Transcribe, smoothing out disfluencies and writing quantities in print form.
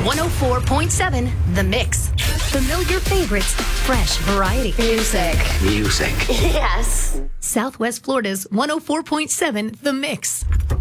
104.7 The Mix. Familiar favorites, fresh variety. Music. Music. Yes. Southwest Florida's 104.7 The Mix.